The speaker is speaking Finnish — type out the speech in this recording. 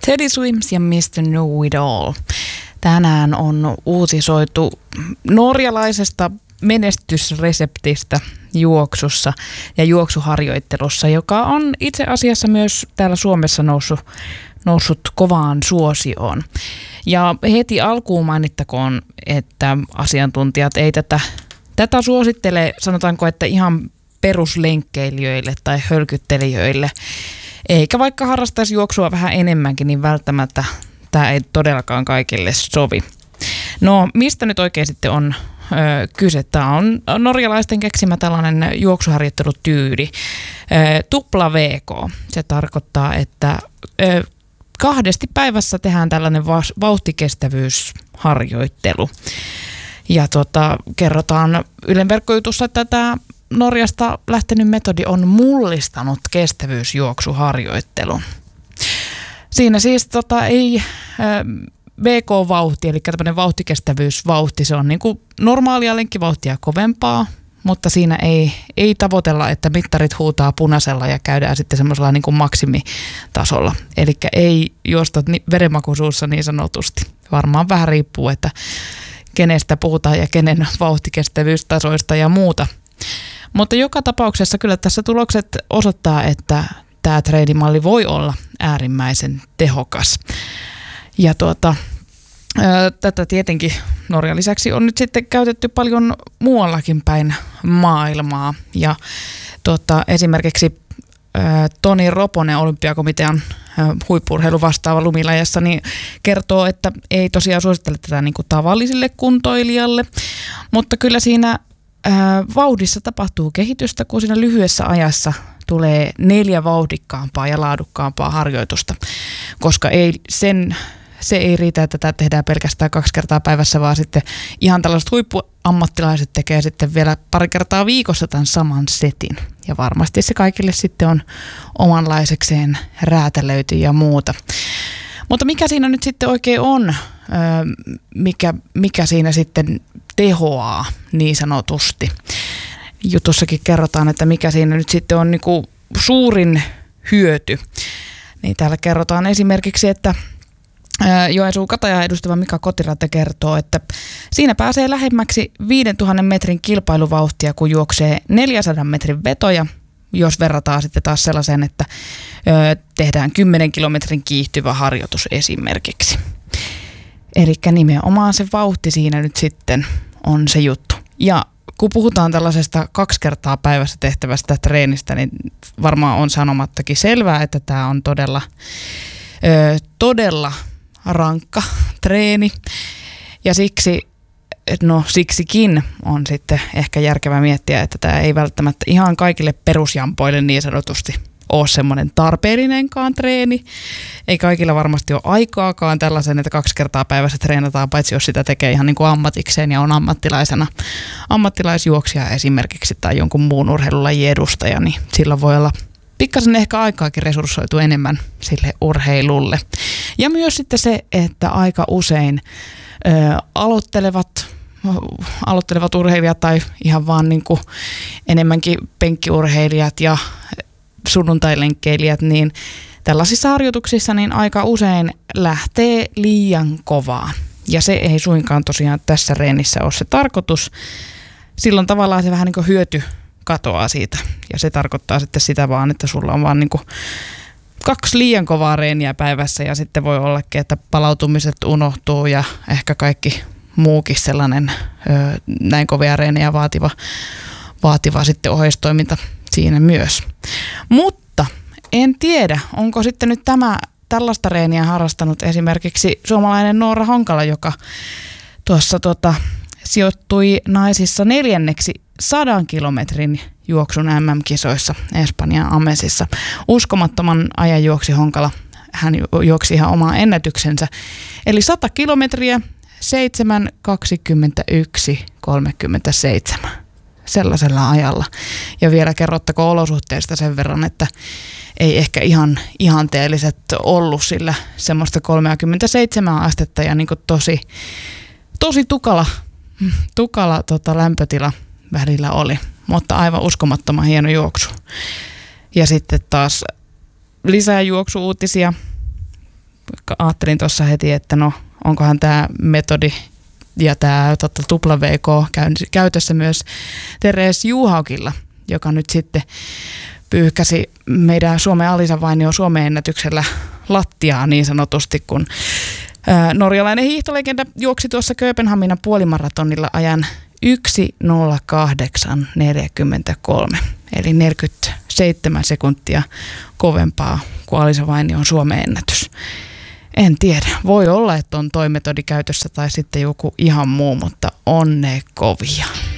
Teddy Swims ja Mr. Know It All. Tänään on uutisoitu norjalaisesta menestysreseptistä juoksussa ja juoksuharjoittelussa, joka on itse asiassa myös täällä Suomessa noussut kovaan suosioon. Ja heti alkuun mainittakoon, että asiantuntijat ei tätä suosittele, sanotaanko, että ihan peruslenkkeilijöille tai hölkyttelijöille. Eikä vaikka harrastaisi juoksua vähän enemmänkin, niin välttämättä tämä ei todellakaan kaikille sovi. No, mistä nyt oikein sitten on kyse? Tämä on norjalaisten keksimä tällainen juoksuharjoittelutyyli. Tupla VK. Se tarkoittaa, että 2 päivässä tehdään tällainen vauhtikestävyysharjoittelu. Ja kerrotaan Ylen verkkojutussa, että tämä Norjasta lähtenyt metodi on mullistanut kestävyysjuoksuharjoittelun. Siinä siis ei VK-vauhti, eli tämmöinen vauhtikestävyysvauhti, se on niin kuin normaalia lenkkivauhtia kovempaa, mutta siinä ei tavoitella, että mittarit huutaa punaisella ja käydään sitten semmoisella niin kuin maksimitasolla. Eli ei juosta verenmakuisuussa niin sanotusti. Varmaan vähän riippuu, että kenestä puhutaan ja kenen vauhtikestävyystasoista ja muuta. Mutta joka tapauksessa kyllä tässä tulokset osoittaa, että tämä treenimalli voi olla äärimmäisen tehokas. Ja tätä tietenkin Norjan lisäksi on nyt sitten käytetty paljon muuallakin päin maailmaa. Ja esimerkiksi Toni Roponen, Olympiakomitean huippu-urheilu vastaava lumilajassa, niin kertoo, että ei tosiaan suosittele tätä niin kuin tavallisille kuntoilijalle, mutta kyllä siinä vauhdissa tapahtuu kehitystä, kun siinä lyhyessä ajassa tulee 4 vauhdikkaampaa ja laadukkaampaa harjoitusta, koska se ei riitä, että tätä tehdään pelkästään 2 kertaa päivässä, vaan sitten ihan tällaiset huippuammattilaiset tekee sitten vielä 2 kertaa viikossa tämän saman setin. Ja varmasti se kaikille sitten on omanlaisekseen räätälöity ja muuta. Mutta mikä siinä nyt sitten oikein on, mikä siinä sitten tehoaa niin sanotusti? Jutussakin kerrotaan, että mikä siinä nyt sitten on niinku suurin hyöty. Niin täällä kerrotaan esimerkiksi, että Joensuun Katajaa edustava Mika Kotiranta kertoo, että siinä pääsee lähemmäksi 5000 metrin kilpailuvauhtia, kun juoksee 400 metrin vetoja, jos verrataan sitten taas sellaisen, että tehdään 10 kilometrin kiihtyvä harjoitus esimerkiksi. Eli nimenomaan se vauhti siinä nyt sitten on se juttu. Ja kun puhutaan tällaisesta 2 kertaa päivässä tehtävästä treenistä, niin varmaan on sanomattakin selvää, että tämä on todella rankka treeni. Ja siksikin on sitten ehkä järkevää miettiä, että tämä ei välttämättä ihan kaikille perusjampoille niin sanotusti ole semmoinen tarpeellinenkaan treeni. Ei kaikilla varmasti ole aikaakaan tällaisen, että 2 kertaa päivässä treenataan, paitsi jos sitä tekee ihan niin kuin ammatikseen ja on ammattilaisjuoksija esimerkiksi tai jonkun muun urheilulajin edustaja, niin sillä voi olla pikkasen ehkä aikaakin resurssoitu enemmän sille urheilulle. Ja myös sitten se, että aika usein aloittelevat urheilijat tai ihan vaan niin kuin enemmänkin penkkiurheilijat ja sunnuntailenkkeilijät, niin tällaisissa harjoituksissa niin aika usein lähtee liian kovaa. Ja se ei suinkaan tosiaan tässä reenissä ole se tarkoitus. Silloin tavallaan se vähän niin kuin hyöty katoaa siitä. Ja se tarkoittaa sitten sitä vaan, että sulla on vaan niin kuin 2 liian kovaa reeniä päivässä ja sitten voi ollakin, että palautumiset unohtuu ja ehkä kaikki muukin sellainen näin kovia reenejä vaativa sitten oheistoiminta siinä myös. Mutta en tiedä, onko sitten nyt tällaista reeniä harrastanut esimerkiksi suomalainen Noora Honkala, joka tuossa sijoittui naisissa 4. 100 kilometrin juoksun MM-kisoissa Espanjan Amesissa. Uskomattoman ajan juoksi Honkala. Hän juoksi ihan omaa ennätyksensä. Eli 100 kilometriä 7:21:37. Sellaisella ajalla. Ja vielä kerrottako olosuhteista sen verran, että ei ehkä ihan ihanteelliset ollut, sillä semmoista 37 astetta ja niin kuin tosi tukala lämpötila välillä oli, mutta aivan uskomattoman hieno juoksu. Ja sitten taas lisää juoksuuutisia. ajattelin tuossa heti, että no onkohan tämä metodi ja tämä WK käytössä myös Teres Johaukilla, joka nyt sitten pyyhkäsi meidän Suomen Alisa Vainio Suomen ennätyksellä lattiaa niin sanotusti, kun norjalainen hiihtolegenda juoksi tuossa Kööpenhaminan puolimaratonilla ajan 1:08:43, eli 47 sekuntia kovempaa kuin Alisa Vainion Suomen ennätys. En tiedä, voi olla, että on toi metodi käytössä tai sitten joku ihan muu, mutta on ne kovia.